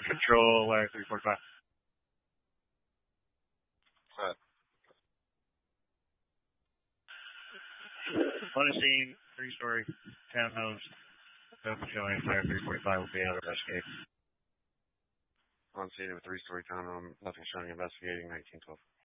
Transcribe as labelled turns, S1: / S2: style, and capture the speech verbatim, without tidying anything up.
S1: Control, wire three forty-five.
S2: Set.
S1: On the scene, three-story townhomes. Open showing, wire three forty-five will be out of investigate.
S2: On scene of a three-story townhome, nothing showing, investigating, nineteen twelve.